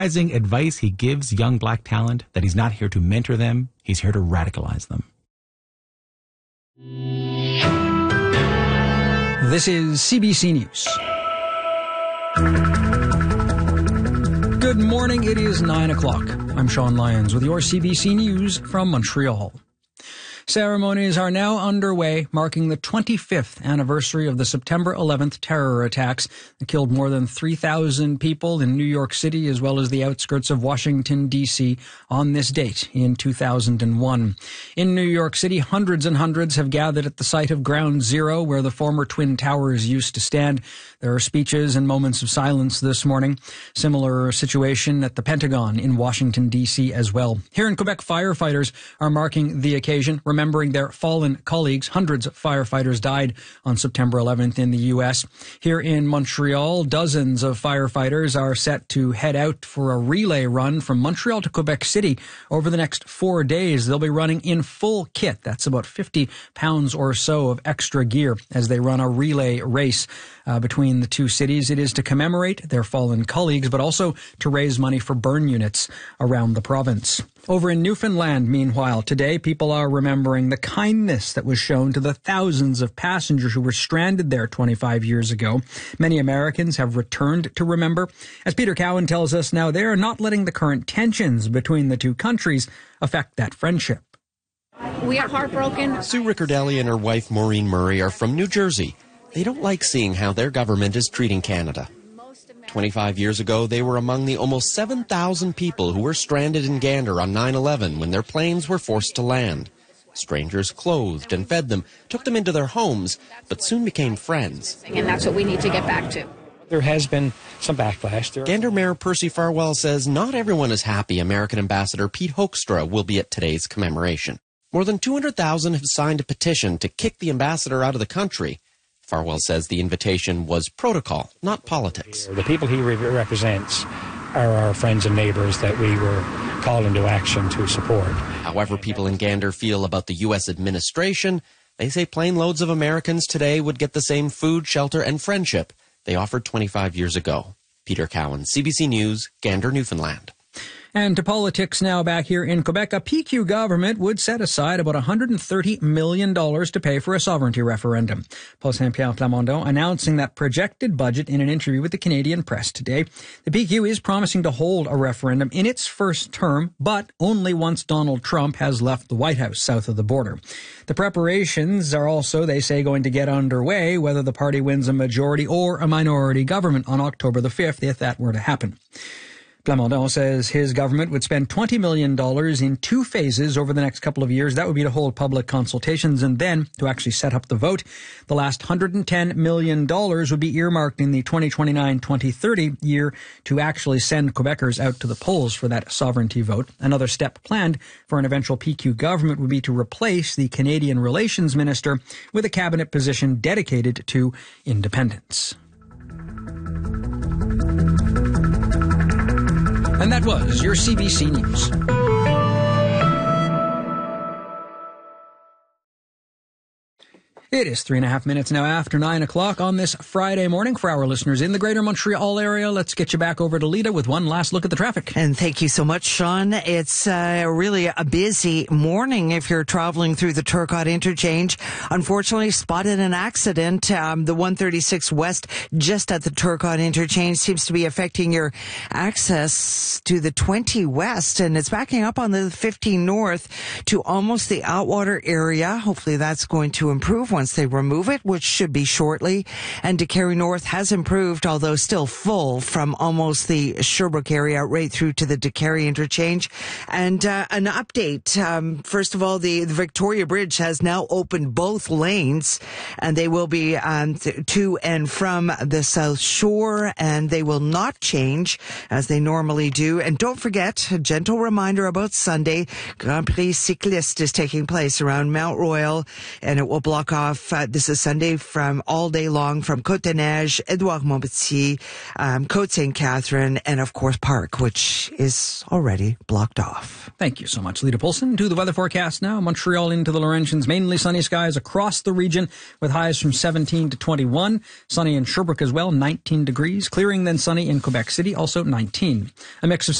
advice he gives young black talent that he's not here to mentor them, he's here to radicalize them. This is CBC News. Good morning, it is 9 o'clock. I'm Sean Lyons with your CBC News from Montreal. Ceremonies are now underway, marking the 25th anniversary of the September 11th terror attacks that killed more than 3,000 people in New York City as well as the outskirts of Washington, D.C. on this date in 2001. In New York City, hundreds and hundreds have gathered at the site of Ground Zero, where the former Twin Towers used to stand. There are speeches and moments of silence this morning. Similar situation at the Pentagon in Washington, D.C. as well. Here in Quebec, firefighters are marking the occasion, remembering their fallen colleagues. Hundreds of firefighters died on September 11th in the U.S. Here in Montreal, dozens of firefighters are set to head out for a relay run from Montreal to Quebec City over the next 4 days. They'll be running in full kit. That's about 50 pounds or so of extra gear as they run a relay race between the two cities. It is to commemorate their fallen colleagues, but also to raise money for burn units around the province. Over in Newfoundland, meanwhile, today people are remembering the kindness that was shown to the thousands of passengers who were stranded there 25 years ago. Many Americans have returned to remember. As Peter Cowan tells us now, they are not letting the current tensions between the two countries affect that friendship. We are heartbroken. Sue Riccardelli and her wife Maureen Murray are from New Jersey. They don't like seeing how their government is treating Canada. 25 years ago, they were among the almost 7,000 people who were stranded in Gander on 9/11 when their planes were forced to land. Strangers clothed and fed them, took them into their homes, but soon became friends. And that's what we need to get back to. There has been some backlash. Gander Mayor Percy Farwell says not everyone is happy American Ambassador Pete Hoekstra will be at today's commemoration. More than 200,000 have signed a petition to kick the ambassador out of the country. Farwell says the invitation was protocol, not politics. The people he represents are our friends and neighbors that we were called into action to support. However people in Gander feel about the U.S. administration, they say plane loads of Americans today would get the same food, shelter, and friendship they offered 25 years ago. Peter Cowan, CBC News, Gander, Newfoundland. And to politics now back here in Quebec, a PQ government would set aside about $130 million to pay for a sovereignty referendum. Paul Saint-Pierre Plamondon announcing that projected budget in an interview with the Canadian press today. The PQ is promising to hold a referendum in its first term, but only once Donald Trump has left the White House south of the border. The preparations are also, they say, going to get underway whether the party wins a majority or a minority government on October the 5th, if that were to happen. Plamondon says his government would spend $20 million in 2 phases over the next couple of years. That would be to hold public consultations and then to actually set up the vote. The last $110 million would be earmarked in the 2029-2030 year to actually send Quebecers out to the polls for that sovereignty vote. Another step planned for an eventual PQ government would be to replace the Canadian Relations Minister with a cabinet position dedicated to independence. And that was your CBC News. It is 3.5 minutes now after 9 o'clock on this Friday morning. For our listeners in the greater Montreal area, let's get you back over to Lita with one last look at the traffic. And thank you so much, Sean. It's really a busy morning if you're traveling through the Turcotte interchange. Unfortunately, spotted an accident. The 136 West just at the Turcotte interchange seems to be affecting your access to the 20 West, and it's backing up on the 15 North to almost the Outwater area. Hopefully that's going to improve once they remove it, which should be shortly. And DeCarry North has improved, although still full from almost the Sherbrooke area right through to the DeCarry interchange. And an update. First of all, the Victoria Bridge has now opened both lanes, and they will be to and from the South Shore, and they will not change as they normally do. And don't forget, a gentle reminder about Sunday, Grand Prix Cycliste is taking place around Mount Royal, and it will block off off. This is Sunday from all day long from Côte-des-Neiges, Édouard-Montpetit, Côte St. Catherine, and of course Park, which is already blocked off. Thank you so much, Lita Polson. To the weather forecast now. Montreal into the Laurentians. Mainly sunny skies across the region with highs from 17 to 21. Sunny in Sherbrooke as well, 19 degrees. Clearing then sunny in Quebec City, also 19. A mix of